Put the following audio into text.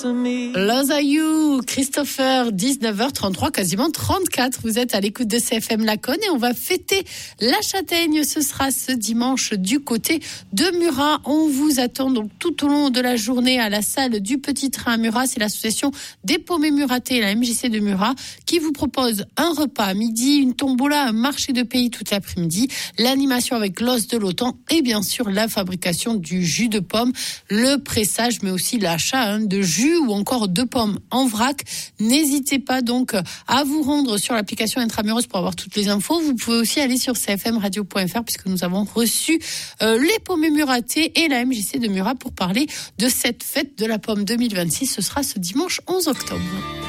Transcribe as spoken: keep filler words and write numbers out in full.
Love You, Christopher, dix-neuf heures trente-trois, quasiment trente-quatre. Vous êtes à l'écoute de C F M Laconne et on va fêter la châtaigne. Ce sera ce dimanche du côté de Murat. On vous attend donc tout au long de la journée à la salle du Petit Train à Murat. C'est l'association des Paumés Muratais et la M J C de Murat qui vous propose un repas à midi, une tombola, un marché de pays toute l'après-midi, l'animation avec l'os de l'Otan et bien sûr la fabrication du jus de pomme, le pressage mais aussi l'achat hein, de jus ou encore de pommes en vrac. N'hésitez pas donc à vous rendre sur l'application Intramuros pour avoir toutes les infos. Vous pouvez aussi aller sur c f m radio point f r puisque nous avons reçu euh, les Paumés Muratais et la M J C de Murat pour parler de cette fête de la pomme deux mille vingt-six. Ce sera ce dimanche onze octobre.